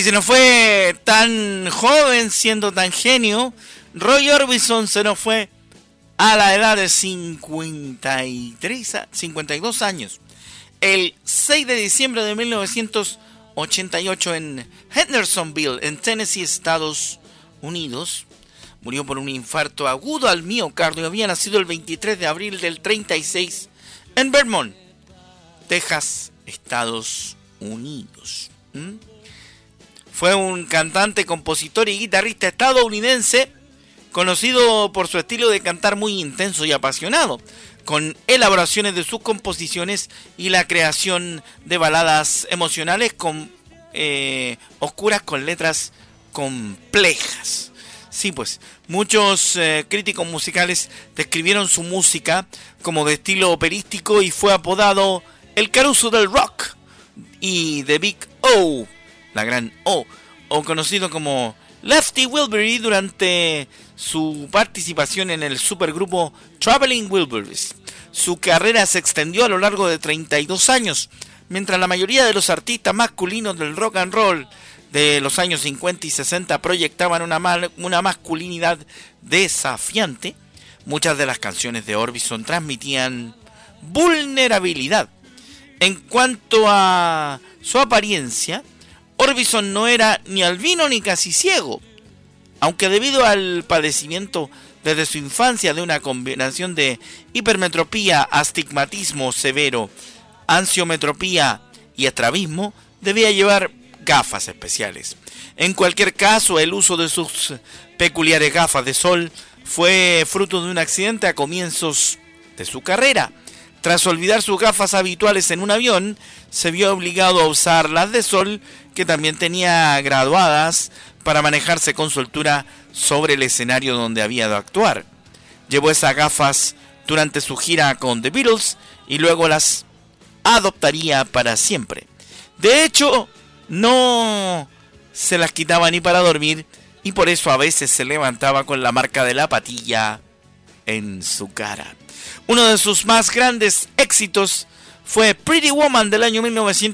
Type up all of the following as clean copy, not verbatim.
Y se nos fue tan joven, siendo tan genio. Roy Orbison se nos fue a la edad de 52 años. El 6 de diciembre de 1988 en Hendersonville, en Tennessee, Estados Unidos. Murió por un infarto agudo al miocardio. Había nacido el 23 de abril del 36 en Vermont, Texas, Estados Unidos. Fue un cantante, compositor y guitarrista estadounidense, conocido por su estilo de cantar muy intenso y apasionado, con elaboraciones de sus composiciones y la creación de baladas emocionales oscuras con letras complejas. Sí, pues, muchos críticos musicales describieron su música como de estilo operístico y fue apodado el Caruso del Rock y The Big O, la gran O conocido como Lefty Wilbury durante su participación en el supergrupo Traveling Wilburys. Su carrera se extendió a lo largo de 32 años, mientras la mayoría de los artistas masculinos del rock and roll de los años 50 y 60 proyectaban una masculinidad desafiante. Muchas de las canciones de Orbison transmitían vulnerabilidad. En cuanto a su apariencia, Orbison no era ni albino ni casi ciego, aunque debido al padecimiento desde su infancia de una combinación de hipermetropía, astigmatismo severo, ansiometropía y estrabismo, debía llevar gafas especiales. En cualquier caso, el uso de sus peculiares gafas de sol fue fruto de un accidente a comienzos de su carrera. Tras olvidar sus gafas habituales en un avión, se vio obligado a usar las de sol, que también tenía graduadas, para manejarse con soltura sobre el escenario donde había de actuar. Llevó esas gafas durante su gira con The Beatles y luego las adoptaría para siempre. De hecho, no se las quitaba ni para dormir y por eso a veces se levantaba con la marca de la patilla en su cara. Uno de sus más grandes éxitos fue Pretty Woman del año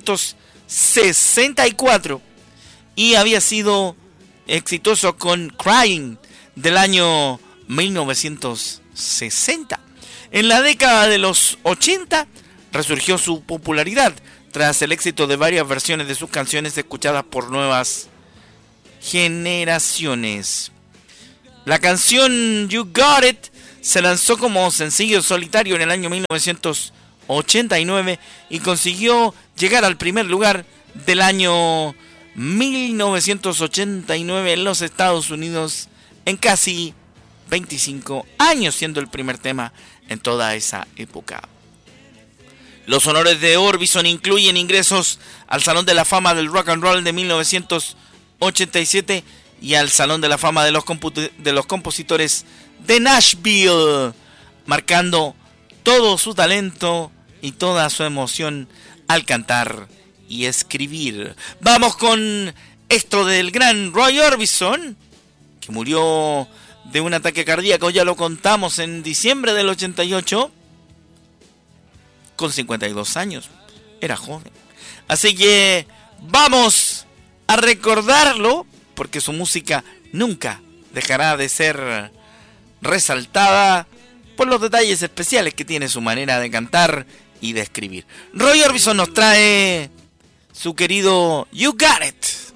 1964 y había sido exitoso con Crying del año 1960. En la década de los 80 resurgió su popularidad tras el éxito de varias versiones de sus canciones escuchadas por nuevas generaciones. La canción You Got It se lanzó como sencillo solitario en el año 1989 y consiguió llegar al primer lugar del año 1989 en los Estados Unidos en casi 25 años, siendo el primer tema en toda esa época. Los honores de Orbison incluyen ingresos al Salón de la Fama del Rock and Roll de 1987 y al Salón de la Fama de los compositores de Nashville, marcando todo su talento y toda su emoción al cantar y escribir. Vamos con esto del gran Roy Orbison, que murió de un ataque cardíaco, ya lo contamos, en diciembre del 88, con 52 años. Era joven. Así que vamos a recordarlo, porque su música nunca dejará de ser resaltada por los detalles especiales que tiene su manera de cantar y de escribir. Roy Orbison nos trae su querido You Got It.